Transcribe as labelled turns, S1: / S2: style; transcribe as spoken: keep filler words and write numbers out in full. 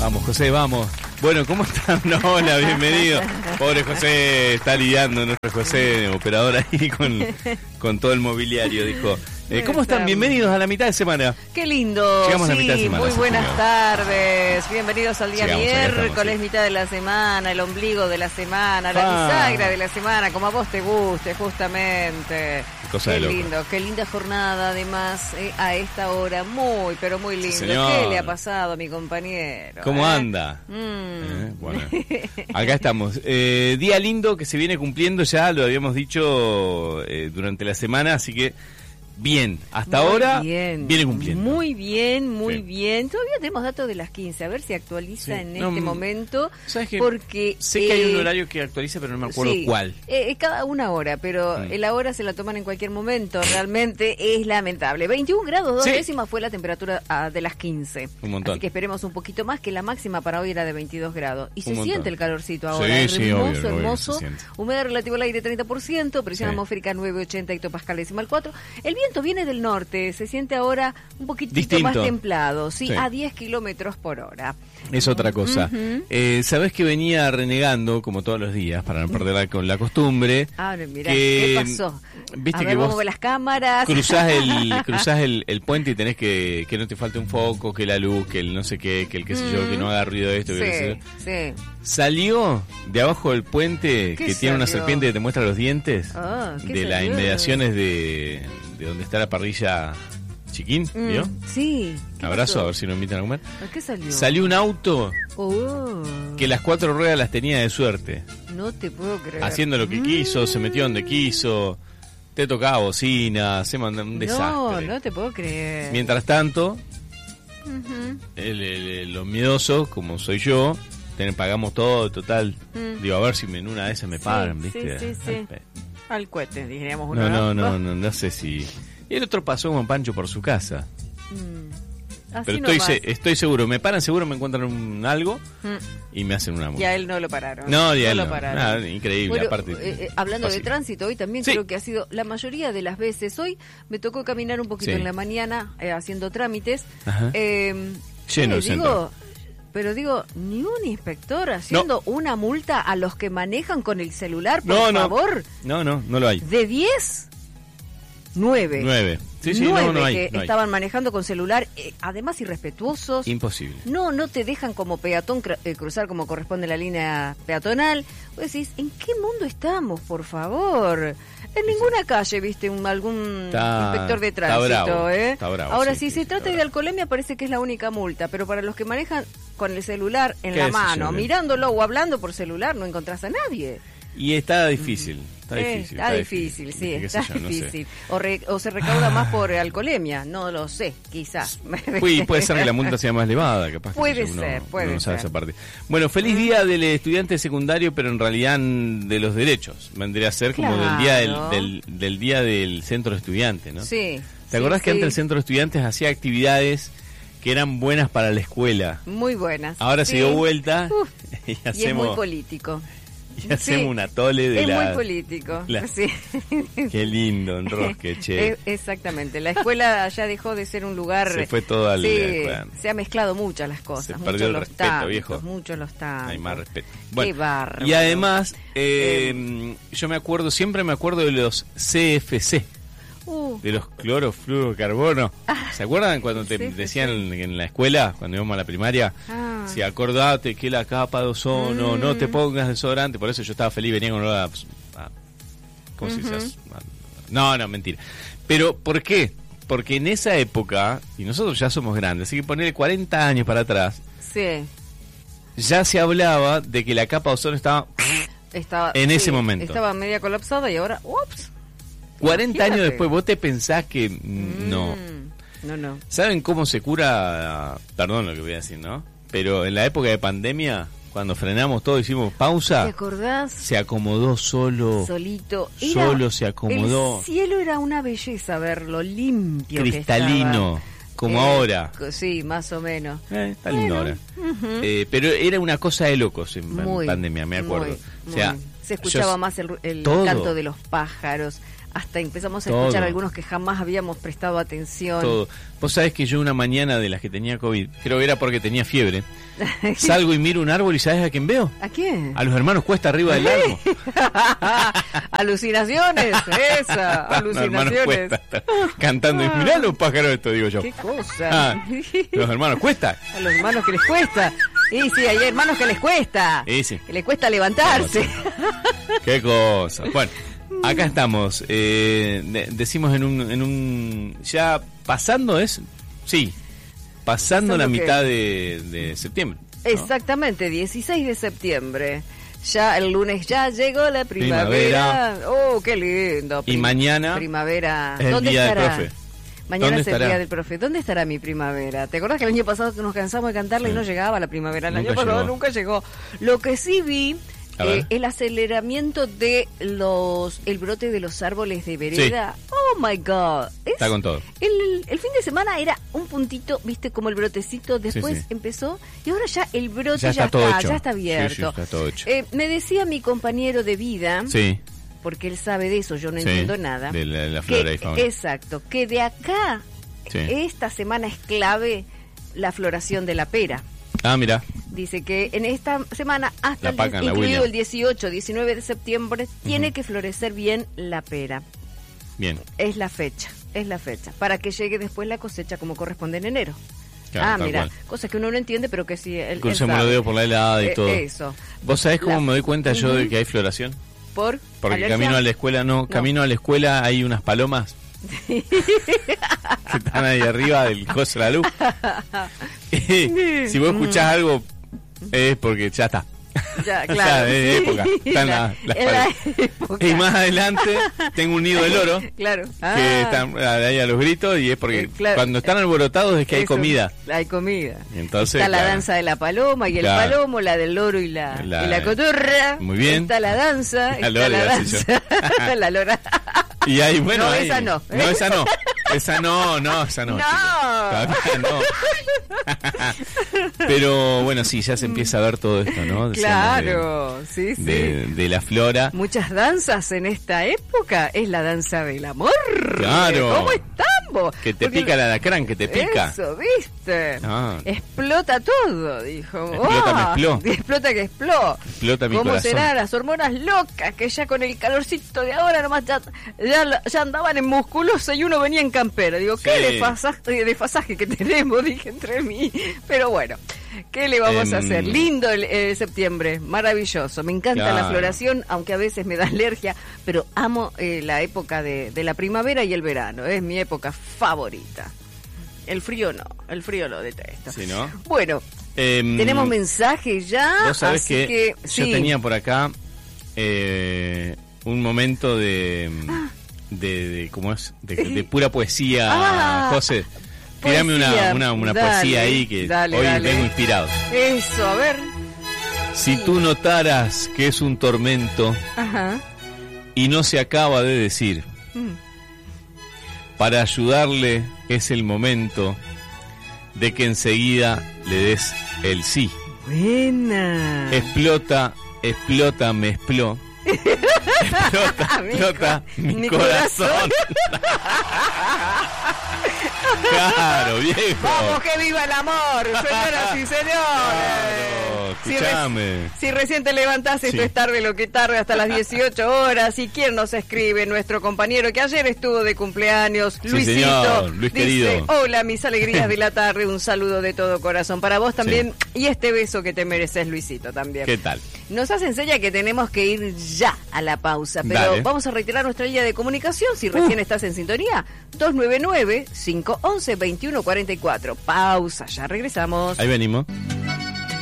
S1: Vamos, José, vamos. Bueno, ¿cómo están? No, hola, bienvenido. Pobre José, está lidiando nuestro José, operador ahí con, con todo el mobiliario, dijo. Eh, ¿Cómo están? Bienvenidos a la mitad de semana.
S2: Qué lindo.
S1: Llegamos
S2: sí,
S1: a la mitad de semana.
S2: Muy
S1: sí,
S2: buenas
S1: señor.
S2: tardes. Bienvenidos al día
S1: Llegamos,
S2: miércoles,
S1: estamos, sí.
S2: mitad de la semana, el ombligo de la semana, la
S1: Ah.
S2: bisagra de la semana, como a vos te guste, justamente.
S1: Qué cosa
S2: Qué
S1: de loco.
S2: lindo, qué linda jornada, además, eh, a esta hora. Muy, pero muy lindo.
S1: señor.
S2: ¿Qué le ha pasado a mi compañero?
S1: ¿Cómo
S2: eh?
S1: anda?
S2: Mm.
S1: Eh, bueno, acá estamos. Eh, día lindo que se viene cumpliendo, ya lo habíamos dicho eh, durante la semana, así que bien, hasta
S2: Muy
S1: ahora
S2: bien.
S1: viene cumpliendo.
S2: Muy bien, muy
S1: Sí.
S2: bien. Todavía tenemos datos de las quince, a ver si actualiza
S1: Sí.
S2: en
S1: No,
S2: este
S1: mm,
S2: momento.
S1: ¿Sabes qué?
S2: Porque
S1: Sé que hay un
S2: eh,
S1: horario que actualiza, pero no me acuerdo
S2: sí,
S1: cuál.
S2: eh, cada una hora, pero
S1: Mm.
S2: la hora se la toman en cualquier momento. Realmente es lamentable. veintiún grados, dos
S1: Sí.
S2: décimas fue la temperatura ah, de las quince.
S1: Un montón.
S2: Así que esperemos un poquito más, que la máxima para hoy era de veintidós grados. Y
S1: Un
S2: se
S1: montón.
S2: siente el calorcito ahora.
S1: Sí,
S2: hermoso,
S1: sí, obvio, obvio,
S2: hermoso.
S1: se siente.
S2: Humedad relativa al aire treinta por ciento, presión
S1: Sí.
S2: atmosférica nueve ochenta hectopascales decimal cuatro. El viento viene del norte, se siente ahora un poquitito
S1: Distinto.
S2: más templado, sí,
S1: Sí.
S2: a diez kilómetros por hora.
S1: Es otra cosa.
S2: Ujú.
S1: eh, Sabés que venía renegando, como todos los días, para no perder la, con la costumbre.
S2: Ahora, mirá,
S1: que,
S2: ¿qué pasó?
S1: Viste
S2: a ver,
S1: que
S2: vamos
S1: vos
S2: a ver las cámaras.
S1: cruzás el cruzás el, el puente y tenés que que no te falte un foco, que la luz, que el no sé qué, que el qué sé yo, que no haga ruido esto, que no sé
S2: Sí,
S1: qué.
S2: sí.
S1: Salió de abajo del puente
S2: ¿Qué
S1: que tiene una
S2: salió?
S1: serpiente que te muestra los dientes
S2: Ah, ¿qué
S1: de las
S2: salió?
S1: inmediaciones de, de donde está la parrilla Chiquín,
S2: Mm,
S1: ¿vio?
S2: sí. ¿Qué
S1: Abrazo,
S2: pasó?
S1: a ver si nos invitan a comer.
S2: ¿A qué salió?
S1: Salió un auto
S2: Oh,
S1: que las cuatro ruedas las tenía de suerte.
S2: no te puedo creer.
S1: Haciendo lo que
S2: Mm.
S1: quiso, se metió donde quiso, te tocaba bocina, se mandó un
S2: No,
S1: desastre.
S2: no te puedo creer.
S1: Mientras tanto,
S2: Ujú.
S1: el, el- el- los miedosos, como soy yo, ten- pagamos todo, total.
S2: Mm.
S1: Digo, a ver si en una de esas me
S2: Sí,
S1: pagan,
S2: sí,
S1: ¿viste?
S2: sí, sí.
S1: Al pe-
S2: Al cohete, diríamos
S1: No,
S2: una.
S1: no, no,
S2: Oh,
S1: no, no sé si... Y el otro pasó con Pancho por su casa.
S2: mm. Así
S1: Pero estoy,
S2: nomás.
S1: se- estoy seguro, me paran seguro, me encuentran un algo
S2: Mm.
S1: y me hacen una
S2: Y
S1: multa.
S2: a él no lo pararon.
S1: No, y a él
S2: lo
S1: no.
S2: pararon.
S1: Nada, increíble,
S2: Bueno,
S1: aparte.
S2: eh, eh, hablando de
S1: fácil.
S2: tránsito, hoy también
S1: Sí.
S2: creo que ha sido la mayoría de las veces. Hoy me tocó caminar un poquito
S1: Sí.
S2: en la mañana eh, haciendo trámites.
S1: Ajá.
S2: Eh,
S1: Lleno
S2: eh,
S1: el
S2: digo,
S1: centro.
S2: Pero digo, ni un inspector haciendo una multa a los que manejan con el celular, por
S1: No, no.
S2: favor.
S1: No, no, no lo hay.
S2: De diez, nueve.
S1: Nueve. Sí, sí,
S2: Nueve
S1: no, no hay.
S2: que
S1: no hay.
S2: estaban manejando con celular, eh, además irrespetuosos.
S1: Imposible.
S2: No, no te dejan como peatón cru- eh, cruzar como corresponde la línea peatonal. Vos decís, ¿en qué mundo estamos, por favor? En ninguna calle viste un, algún
S1: Está-
S2: inspector de
S1: está
S2: tránsito,
S1: bravo,
S2: ¿eh?
S1: está bravo,
S2: Ahora,
S1: sí,
S2: si
S1: sí,
S2: se
S1: está
S2: trata de
S1: bravo.
S2: alcoholemia, parece que es la única multa, pero para los que manejan con el celular en
S1: Qué
S2: la
S1: sé
S2: mano,
S1: yo, ¿eh?
S2: mirándolo o hablando por celular, no encontrás a nadie.
S1: Y está difícil. Está
S2: Eh,
S1: difícil.
S2: está difícil, sí,
S1: Qué sé
S2: está
S1: yo, no sé.
S2: difícil. O, re- o se recauda más por alcoholemia, no lo sé, quizás.
S1: Uy, puede ser que la multa sea más elevada, capaz. que
S2: Puede
S1: sé yo, uno-
S2: ser, puede
S1: uno no sabe
S2: ser.
S1: esa parte. Bueno, feliz día del estudiante secundario, pero en realidad de los derechos. Vendría a ser como del día del,
S2: Claro.
S1: del, del día del centro de estudiantes, ¿no?
S2: Sí.
S1: ¿Te acordás
S2: sí,
S1: que antes
S2: sí.
S1: el centro de estudiantes hacía actividades que eran buenas para la escuela?
S2: Muy buenas.
S1: Ahora
S2: sí.
S1: se dio vuelta
S2: Uf,
S1: y
S2: Y es muy
S1: hacemos,
S2: político.
S1: y hacemos
S2: Sí,
S1: un atole de
S2: es
S1: la...
S2: muy político.
S1: la-
S2: Sí.
S1: Qué lindo, enrosque, che.
S2: Eh, Exactamente. La escuela ya dejó de ser un lugar.
S1: Se fue todo al...
S2: Sí,
S1: escuela.
S2: se ha mezclado muchas las cosas.
S1: Se
S2: muchos
S1: perdió el
S2: los
S1: respeto,
S2: tantos,
S1: viejo.
S2: Muchos los tantos.
S1: Hay más respeto.
S2: Qué
S1: Bueno,
S2: bárbaro.
S1: y además, eh, yo me acuerdo, siempre me acuerdo de los C F C,
S2: Uh,
S1: de los clorofluorocarbono. ¿Se acuerdan cuando te
S2: sí, sí,
S1: decían en, en la escuela, cuando íbamos a la primaria?
S2: ah.
S1: Si acordate que la capa de ozono,
S2: Mm.
S1: no te pongas desodorante. Por eso yo estaba feliz, venía con olor a... a- ¿Cómo se dice?
S2: Ujú.
S1: A- No, no, mentira. Pero, ¿por qué? Porque en esa época, y nosotros ya somos grandes, así que ponerle cuarenta años para atrás,
S2: Sí.
S1: ya se hablaba de que la capa de ozono estaba
S2: Estaba,
S1: en
S2: sí,
S1: ese momento.
S2: Estaba media colapsada y ahora, ups.
S1: cuarenta años
S2: Imagínate.
S1: después, vos te pensás que mm, no.
S2: Mm, No, no.
S1: ¿Saben cómo se cura? Perdón lo que voy a decir, ¿no? Pero en la época de pandemia, cuando frenamos todo, hicimos
S2: ¿Te
S1: pausa,
S2: acordás?
S1: se acomodó solo,
S2: Solito. Era-
S1: solo se acomodó,
S2: El cielo era una belleza verlo, limpio. que
S1: cristalino,
S2: estaba.
S1: como
S2: Eh,
S1: ahora.
S2: co- Sí, más o menos.
S1: Eh, está lindo
S2: Bueno,
S1: ahora.
S2: ujú.
S1: Eh, pero era una cosa de locos en, en
S2: Muy,
S1: pandemia, me acuerdo.
S2: muy,
S1: o sea,
S2: muy. Se escuchaba
S1: yo-
S2: más el, el
S1: todo.
S2: canto de los pájaros. hasta empezamos a
S1: Todo.
S2: escuchar algunos que jamás habíamos prestado atención.
S1: Todo. Vos sabés que yo una mañana de las que tenía COVID, creo que era porque tenía fiebre, salgo y miro un árbol y ¿sabés a quién veo?
S2: ¿A quién?
S1: A los hermanos Cuesta arriba del árbol.
S2: Alucinaciones, esa,
S1: Los hermanos
S2: alucinaciones.
S1: Cuesta, cantando y mirá los pájaros esto, digo yo.
S2: Qué cosa.
S1: Ah, los hermanos Cuesta.
S2: A los hermanos que les cuesta. Sí, sí, hay hermanos que les cuesta.
S1: Sí, sí.
S2: Que les cuesta levantarse.
S1: Qué cosa. Bueno, acá estamos. Eh, de- decimos en un, en un. Ya pasando es. Sí. Pasando
S2: ¿Pasando
S1: la
S2: qué?
S1: mitad de, de septiembre. ¿no?
S2: Exactamente, dieciséis de septiembre. Ya el lunes ya llegó la primavera.
S1: Primavera.
S2: Oh, qué lindo.
S1: Y mañana
S2: Primavera.
S1: es el
S2: ¿Dónde
S1: día del
S2: estará?
S1: profe.
S2: Mañana
S1: ¿Dónde
S2: es el
S1: estará?
S2: día del profe. ¿Dónde estará mi primavera? ¿Te acordás que el año pasado nos cansamos de cantarla y
S1: Sí.
S2: no llegaba la primavera? El
S1: Nunca
S2: año pasado
S1: llegó.
S2: nunca llegó. Lo que sí vi,
S1: A
S2: eh,
S1: ver.
S2: el aceleramiento de los el brote de los árboles de vereda. Oh my God. Es-
S1: Está con todo.
S2: El, el fin de semana era un puntito, viste, como el brotecito. Después
S1: sí.
S2: empezó y ahora ya el brote
S1: Ya
S2: ya,
S1: está todo
S2: está,
S1: hecho.
S2: ya está abierto.
S1: Sí, sí, está todo hecho.
S2: Eh, me decía mi compañero de vida,
S1: Sí.
S2: porque él sabe de eso, yo no
S1: Sí,
S2: entiendo nada.
S1: de la- la
S2: que-
S1: flora y fauna.
S2: Exacto, que de acá,
S1: Sí.
S2: esta semana es clave la floración de la pera.
S1: Ah, mira.
S2: Dice que en esta semana, hasta
S1: La
S2: el,
S1: pacan, la
S2: incluido
S1: William.
S2: el dieciocho, diecinueve de septiembre, tiene que florecer bien la pera.
S1: Bien.
S2: Es la fecha, es la fecha, para que llegue después la cosecha como corresponde en enero.
S1: Claro,
S2: ah,
S1: tal
S2: cosas
S1: cual.
S2: cosa que uno no entiende, pero que sí, él, él
S1: Crucemos
S2: sabe.
S1: los dedos por la helada y
S2: Eh,
S1: todo.
S2: Eso.
S1: ¿Vos sabés cómo
S2: La-
S1: me doy cuenta yo de
S2: Ujú.
S1: que hay floración?
S2: ¿Por?
S1: Porque
S2: ¿Alergia?
S1: camino a la escuela, no, camino a la escuela hay unas palomas que están ahí arriba del coso de la luz. Y si vos escuchás algo, es porque ya está.
S2: Ya,
S1: O sea,
S2: claro.
S1: es de
S2: sí.
S1: época. Están la- las
S2: en la
S1: palomas.
S2: época.
S1: Y más adelante tengo un nido de loro
S2: Claro.
S1: que
S2: Ah,
S1: están ahí a los gritos y es porque
S2: Eh, claro.
S1: cuando están alborotados es que hay
S2: eso,
S1: comida.
S2: Hay comida.
S1: Entonces,
S2: Está la
S1: claro.
S2: danza de la paloma y el
S1: Claro.
S2: palomo, la del loro y la,
S1: La-
S2: y la cotorra.
S1: Muy bien.
S2: Está la danza,
S1: La
S2: está
S1: lora,
S2: la
S1: iba a decir
S2: danza. La lora.
S1: Y ahí, bueno,
S2: No,
S1: ahí-
S2: esa no.
S1: No, esa no. Esa no, no, esa no.
S2: No.
S1: chicos. Todavía no. Pero bueno, sí, ya se empieza a ver todo esto, ¿no? Decíamos
S2: Claro, sí, sí.
S1: De, de, de la flora.
S2: Muchas danzas en esta época. Es la danza del amor.
S1: Claro.
S2: ¿Cómo estamos?
S1: Que te
S2: Porque-
S1: pica el alacrán, que te pica.
S2: Eso, ¿viste?
S1: Ah.
S2: Explota todo, dijo.
S1: Explota, me
S2: ¡Ah!
S1: expló.
S2: Explota que expló.
S1: Explota mi
S2: ¿Cómo
S1: corazón.
S2: serán las hormonas locas que ya con el calorcito de ahora nomás ya, ya, ya andaban en musculosa y uno venía en campera? Digo, ¿qué
S1: Sí.
S2: desfasaje, desfasaje que tenemos? Dije entre mí. Pero bueno, ¿qué le vamos a
S1: Em,
S2: hacer? Lindo el, el septiembre, maravilloso. Me encanta
S1: Claro.
S2: la floración, aunque a veces me da alergia, pero amo eh, la época de, de la primavera y el verano. Es mi época favorita. El frío no, el frío lo detesto.
S1: Sí, ¿no?
S2: Bueno,
S1: Em,
S2: tenemos mensajes ya.
S1: Vos sabés
S2: así
S1: que,
S2: que,
S1: yo
S2: sí.
S1: tenía por acá eh, un momento de, de, de ¿cómo es? De, de pura poesía,
S2: Ah,
S1: José. Tirame una,
S2: poesía.
S1: una, una
S2: Dale,
S1: poesía ahí que
S2: dale,
S1: hoy
S2: dale.
S1: vengo inspirado.
S2: Eso, a ver.
S1: Si tú notaras que es un tormento
S2: Ajá.
S1: y no se acaba de decir,
S2: Mm.
S1: para ayudarle es el momento de que enseguida le des el sí.
S2: Buena.
S1: Explota, explota, me expló. Explota,
S2: Mi
S1: explota
S2: co-
S1: mi,
S2: mi
S1: corazón.
S2: corazón.
S1: Claro, viejo.
S2: Vamos, que viva el amor, señoras y señores.
S1: Claro,
S2: Si,
S1: escuchame.
S2: si recién te levantás, esto
S1: Sí.
S2: es tarde lo que tarde, hasta las dieciocho horas. ¿Y quién nos escribe? Nuestro compañero que ayer estuvo de cumpleaños,
S1: Sí,
S2: Luisito.
S1: señor, Luis
S2: dice,
S1: querido.
S2: hola, mis alegrías de la tarde, un saludo de todo corazón para vos también. Y este beso que te mereces, Luisito, también.
S1: ¿Qué tal?
S2: Nos hace enseña que tenemos que ir ya a la pausa, pero
S1: Dale.
S2: vamos a reiterar nuestra línea de comunicación si recién estás en sintonía, dos nueve nueve, cinco uno uno, dos uno cuatro cuatro. Pausa, ya regresamos.
S1: Ahí venimos.